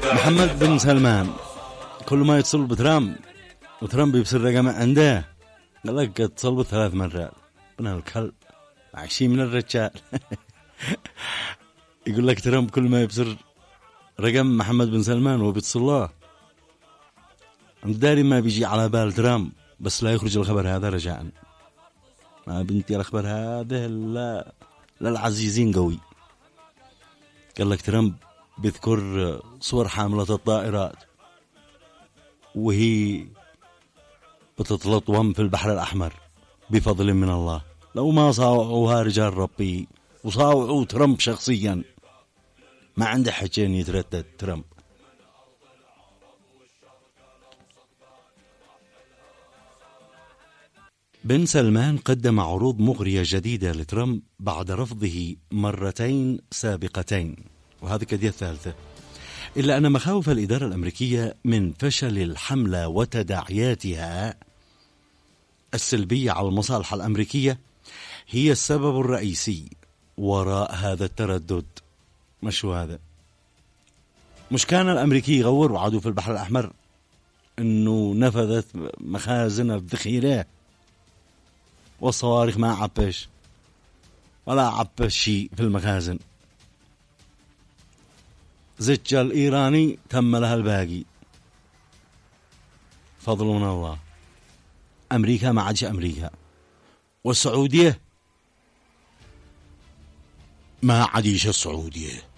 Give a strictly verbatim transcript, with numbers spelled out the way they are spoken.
محمد بن سلمان كل ما يتصل بترامب وترامب يبصر رقم عنده قال لك اتصل ثلاث مرات من الكلب عشي من الرجال. يقول لك ترامب كل ما يبصر رقم محمد بن سلمان وبيتصل له داري ما بيجي على بال ترامب بس لا يخرج الخبر هذا رجاء. ما بنتي الأخبار هذا لا للعزيزين قوي. قال لك ترامب بيذكر صور حاملة الطائرات وهي بتتلطم في البحر الأحمر بفضل من الله. لو ما صاوعوها رجال ربي وصاوعوا ترامب شخصيا ما عنده حجين يتردد ترامب. بن سلمان قدم عروض مغرية جديدة لترامب بعد رفضه مرتين سابقتين وهذه كدية الثالثة. إلا أن مخاوف الإدارة الأمريكية من فشل الحملة وتداعياتها السلبية على المصالح الأمريكية هي السبب الرئيسي وراء هذا التردد. مش هذا مش كان الأمريكي يغور وعدوا في البحر الأحمر إنه نفذت مخازن الذخيرة والصواريخ ما عبش ولا عبش شيء في المخازن. زجة الإيراني تم لها الباقي فضل من الله. أمريكا ما عادش أمريكا والسعودية ما عاديش السعودية.